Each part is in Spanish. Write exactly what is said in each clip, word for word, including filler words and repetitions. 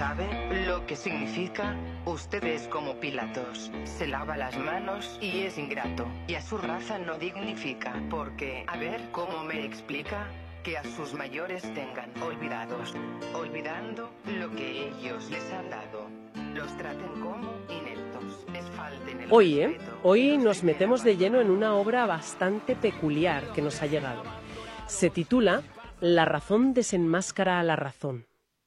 ¿Sabe lo que significa? Usted es como Pilatos. Se lava las manos y es ingrato. Y a su raza no dignifica. Porque, a ver, ¿cómo me explica? Que a sus mayores tengan olvidados, olvidando lo que ellos les han dado. Los traten como ineptos, les falten el Hoy, ¿eh? respeto, Hoy los nos dejen metemos de lleno en abandonados. una obra bastante peculiar que nos ha llegado. Se titula La razón desenmáscara a la razón.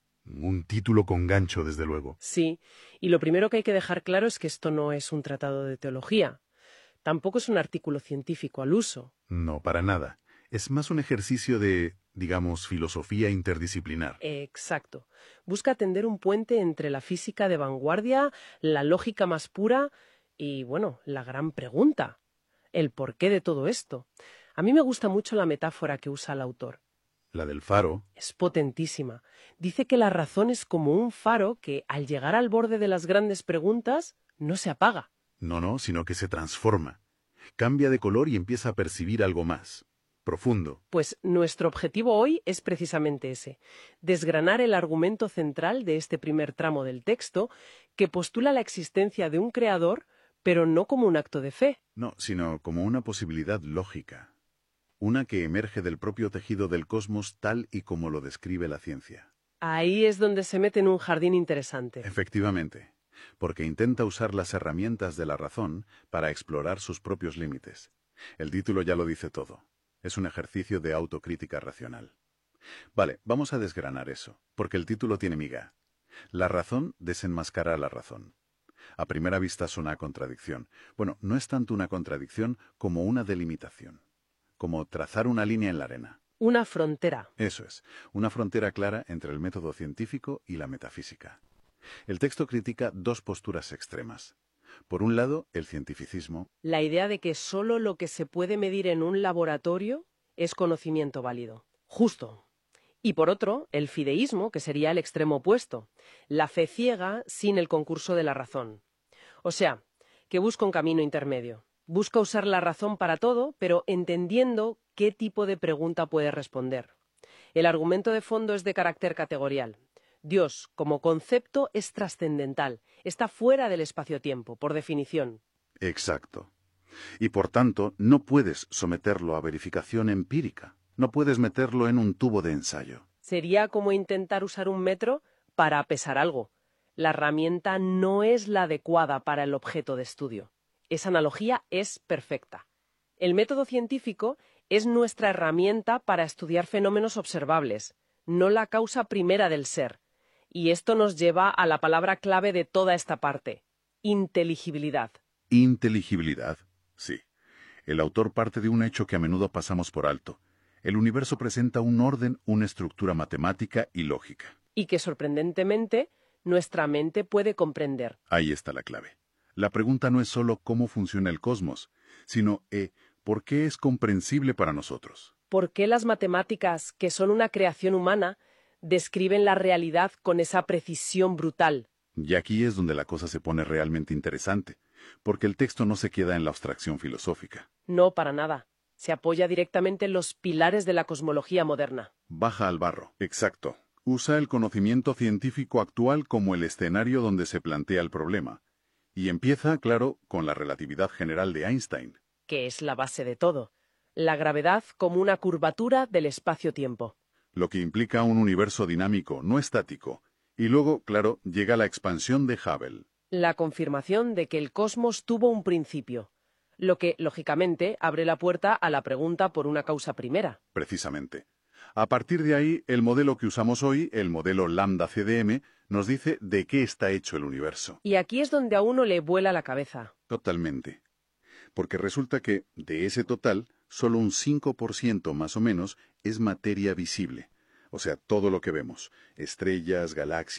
Un título con gancho, desde luego. Sí, y lo primero que hay que dejar claro es que esto no es un tratado de teología. Tampoco es un artículo científico al uso. No, para nada. Es más un ejercicio de, digamos, filosofía interdisciplinar. Exacto. Busca tender un puente entre la física de vanguardia, la lógica más pura y, bueno, la gran pregunta, el porqué de todo esto. A mí me gusta mucho la metáfora que usa el autor. La del faro. Es potentísima. Dice que la razón es como un faro que, al llegar al borde de las grandes preguntas, no se apaga. No, no, sino que se transforma. Cambia de color y empieza a percibir algo más. Profundo. Pues nuestro objetivo hoy es precisamente ese, desgranar el argumento central de este primer tramo del texto, que postula la existencia de un creador, pero no como un acto de fe. No, sino como una posibilidad lógica. Una que emerge del propio tejido del cosmos tal y como lo describe la ciencia. Ahí es donde se mete en un jardín interesante. Efectivamente, porque intenta usar las herramientas de la razón para explorar sus propios límites. El título ya lo dice todo. Es un ejercicio de autocrítica racional. Vale, vamos a desgranar eso, porque el título tiene miga. La razón desenmascara a la razón. A primera vista suena a contradicción. Bueno, no es tanto una contradicción como una delimitación. Como trazar una línea en la arena. Una frontera. Eso es, una frontera clara entre el método científico y la metafísica. El texto critica dos posturas extremas. Por un lado, el cientificismo. La idea de que solo lo que se puede medir en un laboratorio es conocimiento válido. Justo. Y por otro, el fideísmo, que sería el extremo opuesto. La fe ciega sin el concurso de la razón. O sea, que busca un camino intermedio. Busca usar la razón para todo, pero entendiendo qué tipo de pregunta puede responder. El argumento de fondo es de carácter categorial. Dios, como concepto, es trascendental. Está fuera del espacio-tiempo, por definición. Exacto. Y por tanto, no puedes someterlo a verificación empírica. No puedes meterlo en un tubo de ensayo. Sería como intentar usar un metro para pesar algo. La herramienta no es la adecuada para el objeto de estudio. Esa analogía es perfecta. El método científico es nuestra herramienta para estudiar fenómenos observables, no la causa primera del ser. Y esto nos lleva a la palabra clave de toda esta parte: inteligibilidad. Inteligibilidad, sí. El autor parte de un hecho que a menudo pasamos por alto. El universo presenta un orden, una estructura matemática y lógica. Y que, sorprendentemente, nuestra mente puede comprender. Ahí está la clave. La pregunta no es solo cómo funciona el cosmos, sino eh, ¿por qué es comprensible para nosotros? ¿Por qué las matemáticas, que son una creación humana, describen la realidad con esa precisión brutal? Y aquí es donde la cosa se pone realmente interesante, porque el texto no se queda en la abstracción filosófica. No, para nada. Se apoya directamente en los pilares de la cosmología moderna. Baja al barro. Exacto. Usa el conocimiento científico actual como el escenario donde se plantea el problema. Y empieza, claro, con la relatividad general de Einstein. Que es la base de todo. La gravedad como una curvatura del espacio-tiempo. Lo que implica un universo dinámico, no estático. Y luego, claro, llega la expansión de Hubble. La confirmación de que el cosmos tuvo un principio, lo que, lógicamente, abre la puerta a la pregunta por una causa primera. Precisamente. A partir de ahí, el modelo que usamos hoy, el modelo lambda C D M, nos dice de qué está hecho el universo. Y aquí es donde a uno le vuela la cabeza. Totalmente. Porque resulta que, de ese total, solo un cinco por ciento más o menos es materia visible. O sea, todo lo que vemos. Estrellas, galaxias.